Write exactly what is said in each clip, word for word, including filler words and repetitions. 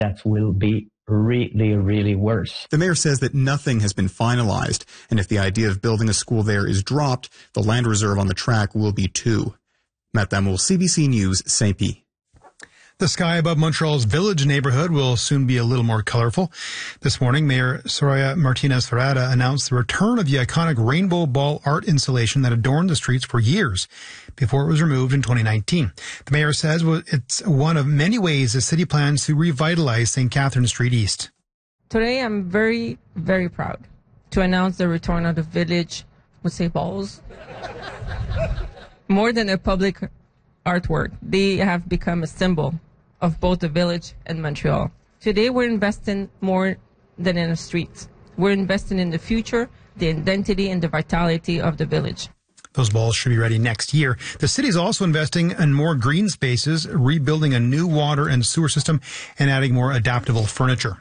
that will be really, really worse. The mayor says that nothing has been finalized, and if the idea of building a school there is dropped, the land reserve on the track will be too. Matt Damel, C B C News, Saint Pie. The sky above Montreal's Village neighborhood will soon be a little more colorful. This morning, Mayor Soraya Martinez-Ferrada announced the return of the iconic rainbow ball art installation that adorned the streets for years before it was removed in twenty nineteen. The mayor says it's one of many ways the city plans to revitalize Saint Catherine Street East. Today, I'm very, very proud to announce the return of the Village with say balls. More than a public artwork, they have become a symbol of both the Village and Montreal. Today, we're investing more than in the streets. We're investing in the future, the identity, and the vitality of the Village. Those balls should be ready next year. The city is also investing in more green spaces, rebuilding a new water and sewer system, and adding more adaptable furniture.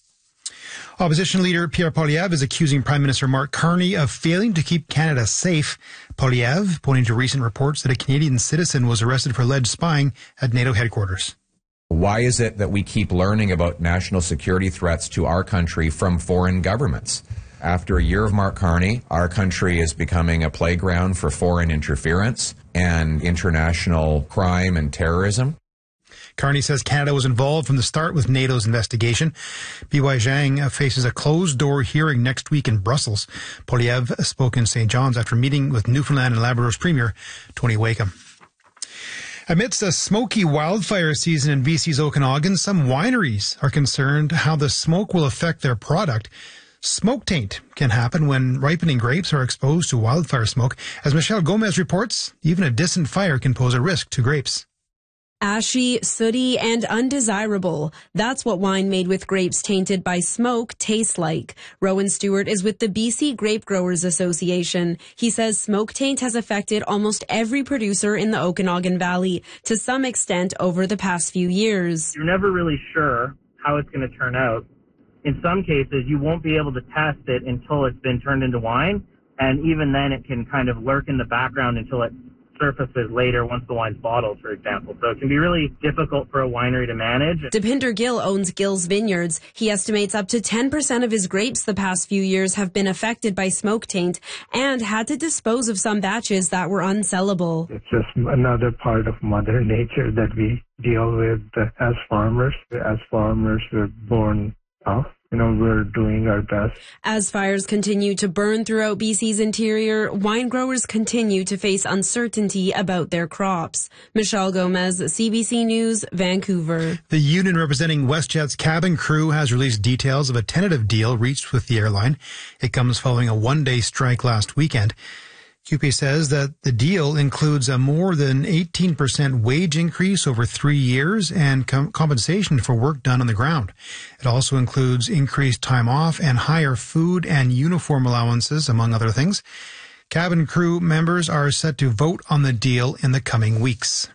Opposition leader Pierre Poilievre is accusing Prime Minister Mark Carney of failing to keep Canada safe. Poilievre, pointing to recent reports that a Canadian citizen was arrested for alleged spying at NATO headquarters. Why is it that we keep learning about national security threats to our country from foreign governments? After a year of Mark Carney, our country is becoming a playground for foreign interference and international crime and terrorism. Carney says Canada was involved from the start with NATO's investigation. B Y Zhang faces a closed-door hearing next week in Brussels. Poilievre spoke in Saint John's after meeting with Newfoundland and Labrador's Premier, Tony Wakeham. Amidst a smoky wildfire season in B C's Okanagan, some wineries are concerned how the smoke will affect their product. Smoke taint can happen when ripening grapes are exposed to wildfire smoke. As Michelle Gomez reports, even a distant fire can pose a risk to grapes. Ashy, sooty, and undesirable. That's what wine made with grapes tainted by smoke tastes like. Rowan Stewart is with the B C Grape Growers Association. He says smoke taint has affected almost every producer in the Okanagan Valley to some extent over the past few years. You're never really sure how it's going to turn out. In some cases, you won't be able to test it until it's been turned into wine, and even then it can kind of lurk in the background until it surfaces later once the wine's bottled, for example. So it can be really difficult for a winery to manage. Deepinder Gill owns Gill's Vineyards. He estimates up to ten percent of his grapes the past few years have been affected by smoke taint and had to dispose of some batches that were unsellable. It's just another part of Mother Nature that we deal with as farmers. As farmers, we're born tough. You know, we're doing our best. As fires continue to burn throughout B C's interior, wine growers continue to face uncertainty about their crops. Michelle Gomez, C B C News, Vancouver. The union representing WestJet's cabin crew has released details of a tentative deal reached with the airline. It comes following a one-day strike last weekend. Q P says that the deal includes a more than eighteen percent wage increase over three years and com- compensation for work done on the ground. It also includes increased time off and higher food and uniform allowances, among other things. Cabin crew members are set to vote on the deal in the coming weeks.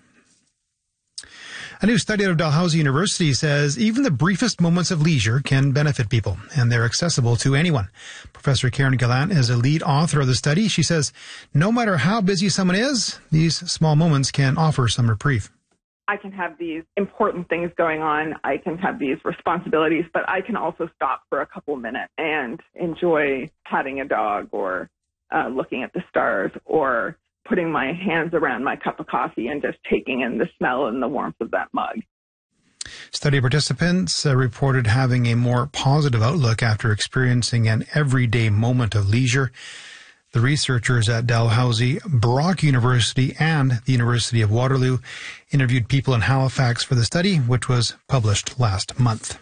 A new study out of Dalhousie University says even the briefest moments of leisure can benefit people, and they're accessible to anyone. Professor Karen Gallant is a lead author of the study. She says no matter how busy someone is, these small moments can offer some reprieve. I can have these important things going on. I can have these responsibilities, but I can also stop for a couple minutes and enjoy patting a dog or uh, looking at the stars or putting my hands around my cup of coffee and just taking in the smell and the warmth of that mug. Study participants uh, reported having a more positive outlook after experiencing an everyday moment of leisure. The researchers at Dalhousie, Brock University, and the University of Waterloo interviewed people in Halifax for the study, which was published last month.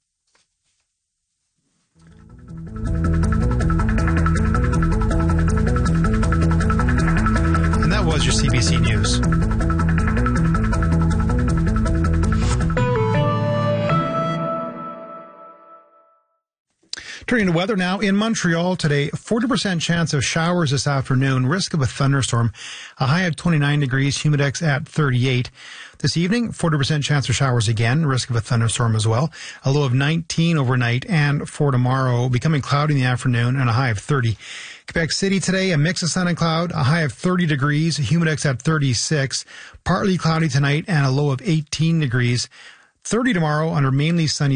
And that was your C B C News. Turning to weather now, in Montreal today, forty percent chance of showers this afternoon, risk of a thunderstorm, a high of twenty-nine degrees, humidex at thirty-eight. This evening, forty percent chance of showers again, risk of a thunderstorm as well, a low of nineteen overnight, and for tomorrow, becoming cloudy in the afternoon and a high of thirty. Quebec City today, a mix of sun and cloud, a high of thirty degrees, humidex at thirty-six, partly cloudy tonight and a low of eighteen degrees, thirty tomorrow under mainly sunny